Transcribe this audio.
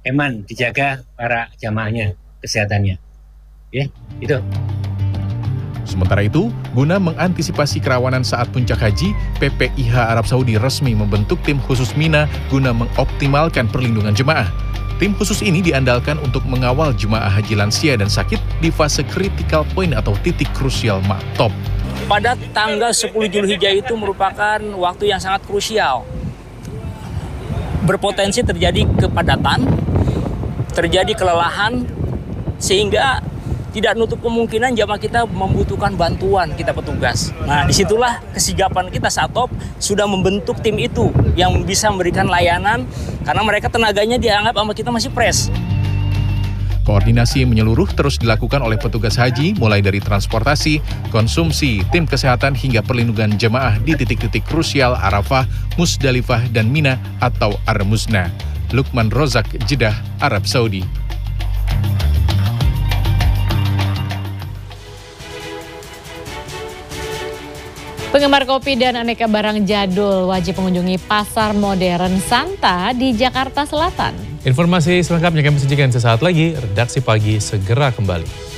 aman, dijaga para jamaahnya, kesehatannya. Ya, itu. Sementara itu, guna mengantisipasi kerawanan saat puncak haji, PPIH Arab Saudi resmi membentuk tim khusus Mina guna mengoptimalkan perlindungan jemaah. Tim khusus ini diandalkan untuk mengawal jemaah haji lansia dan sakit di fase critical point atau titik krusial top. Pada tanggal 10 Zulhijjah itu merupakan waktu yang sangat krusial. Berpotensi terjadi kepadatan, terjadi kelelahan, sehingga tidak nutup kemungkinan jamaah kita membutuhkan bantuan kita petugas. Nah, disitulah kesigapan kita Satop sudah membentuk tim itu yang bisa memberikan layanan karena mereka tenaganya dianggap sama kita masih fresh. Koordinasi menyeluruh terus dilakukan oleh petugas haji mulai dari transportasi, konsumsi, tim kesehatan hingga perlindungan jemaah di titik-titik krusial Arafah, Musdalifah, dan Mina atau Ar-Muzna. Lukman Rozak, Jeddah, Arab Saudi. Penggemar kopi dan aneka barang jadul wajib mengunjungi Pasar Modern Santa di Jakarta Selatan. Informasi selengkapnya kami sajikan sesaat lagi. Redaksi Pagi segera kembali.